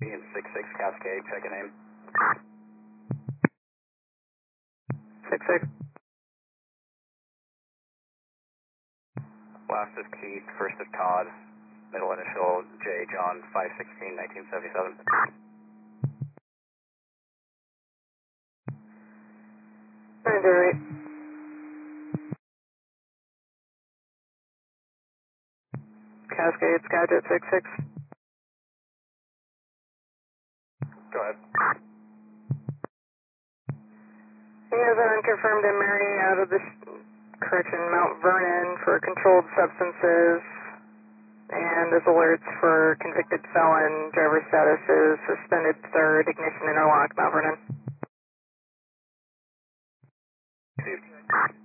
and 66 Cascade, check a name. 66. Last of Keith, first of Todd, middle initial J. John, 5/16, 1977. Right. Cascade, Skyjet 66. Go ahead. He has an unconfirmed MRE out of the Mount Vernon for controlled substances, and his alerts for convicted felon. Driver status is suspended third, ignition interlock, Mount Vernon. Received.